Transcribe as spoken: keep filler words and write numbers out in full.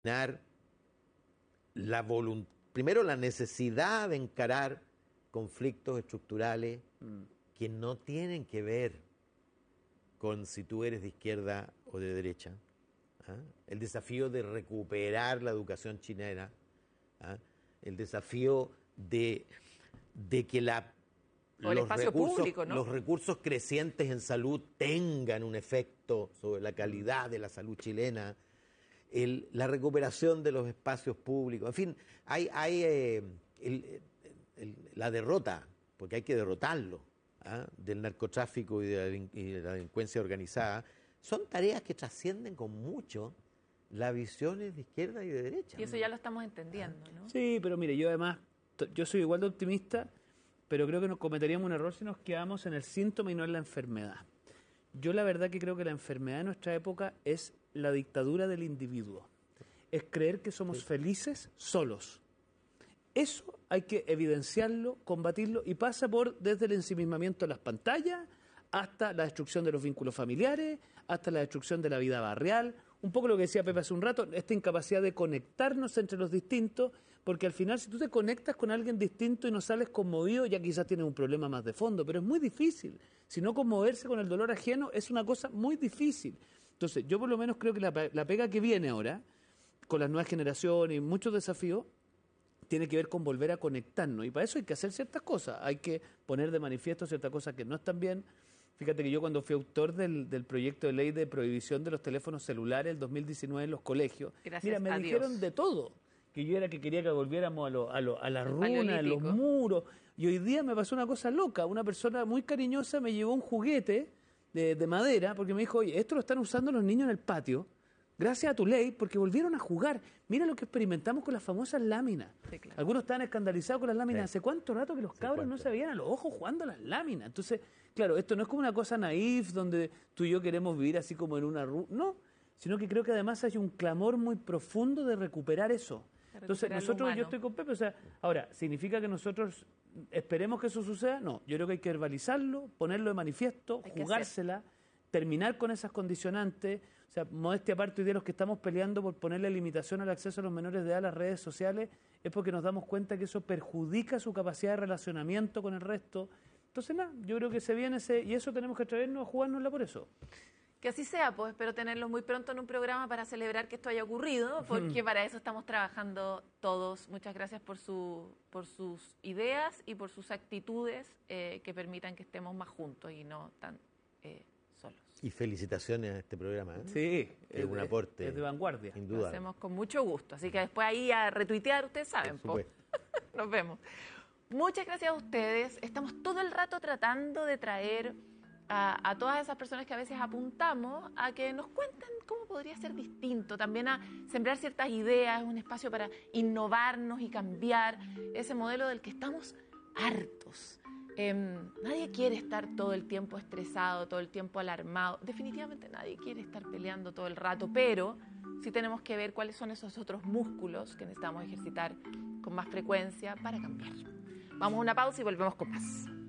la volunt- primero la necesidad de encarar conflictos estructurales mm. que no tienen que ver con si tú eres de izquierda o de derecha. ¿Ah? El desafío de recuperar la educación chilena, ¿ah? El desafío de, de que la, los, recursos, público, ¿no? los recursos crecientes en salud tengan un efecto sobre la calidad de la salud chilena, el, la recuperación de los espacios públicos, en fin, hay, hay eh, el, el, la derrota, porque hay que derrotarlo, ¿ah? del narcotráfico y de, la, y de la delincuencia organizada. Son tareas que trascienden con mucho las visiones de izquierda y de derecha. Y eso ya lo estamos entendiendo, ¿no? Sí, pero mire, yo además, yo soy igual de optimista, pero creo que nos cometeríamos un error si nos quedamos en el síntoma y no en la enfermedad. Yo la verdad que creo que la enfermedad de nuestra época es la dictadura del individuo. Es creer que somos sí. felices solos. Eso hay que evidenciarlo, combatirlo, y pasa por desde el ensimismamiento de las pantallas hasta la destrucción de los vínculos familiares, hasta la destrucción de la vida barrial, un poco lo que decía Pepe hace un rato, esta incapacidad de conectarnos entre los distintos, porque al final si tú te conectas con alguien distinto y no sales conmovido, ya quizás tienes un problema más de fondo, pero es muy difícil. Si no, conmoverse con el dolor ajeno es una cosa muy difícil. Entonces, yo por lo menos creo que la, la pega que viene ahora, con las nuevas generaciones y muchos desafíos, tiene que ver con volver a conectarnos, y para eso hay que hacer ciertas cosas, hay que poner de manifiesto ciertas cosas que no están bien. Fíjate que yo cuando fui autor del, del proyecto de ley de prohibición de los teléfonos celulares el dos mil diecinueve en los colegios, Gracias mira, me a dijeron Dios. de todo, que yo era que quería que volviéramos a, lo, a, lo, a la runa, a los muros, y hoy día me pasó una cosa loca, una persona muy cariñosa me llevó un juguete de, de madera, porque me dijo, oye, esto lo están usando los niños en el patio, gracias a tu ley, porque volvieron a jugar. Mira lo que experimentamos con las famosas láminas. Sí, claro. Algunos estaban escandalizados con las láminas. Sí. ¿Hace cuánto rato que los cabros cuánto? no se veían a los ojos jugando a las láminas? Entonces, claro, esto no es como una cosa naif donde tú y yo queremos vivir así como en una ruta. No, sino que creo que además hay un clamor muy profundo de recuperar eso. De Entonces, nosotros, yo estoy con Pepe, o sea, ahora, ¿significa que nosotros esperemos que eso suceda? No, yo creo que hay que verbalizarlo, ponerlo de manifiesto, hay jugársela, terminar con esas condicionantes. O sea, modestia aparte, hoy día los que estamos peleando por ponerle limitación al acceso a los menores de edad a las redes sociales es porque nos damos cuenta que eso perjudica su capacidad de relacionamiento con el resto. Entonces, nada, yo creo que se viene ese, y eso tenemos que traernos a jugárnosla por eso. Que así sea, pues espero tenerlos muy pronto en un programa para celebrar que esto haya ocurrido, porque para eso estamos trabajando todos. Muchas gracias por, su, por sus ideas y por sus actitudes eh, que permitan que estemos más juntos y no tan eh, solos. Y felicitaciones a este programa, ¿eh? Sí, es, es un aporte. Es de vanguardia. Sin duda. Lo hacemos con mucho gusto, así que después ahí a retuitear, ustedes saben. Por Nos vemos. Muchas gracias a ustedes. Estamos todo el rato tratando de traer a, a todas esas personas que a veces apuntamos a que nos cuenten cómo podría ser distinto, también a sembrar ciertas ideas, un espacio para innovarnos y cambiar ese modelo del que estamos hartos. Eh, nadie quiere estar todo el tiempo estresado, todo el tiempo alarmado. Definitivamente nadie quiere estar peleando todo el rato, pero sí tenemos que ver cuáles son esos otros músculos que necesitamos ejercitar con más frecuencia para cambiar. Vamos a una pausa y volvemos con más.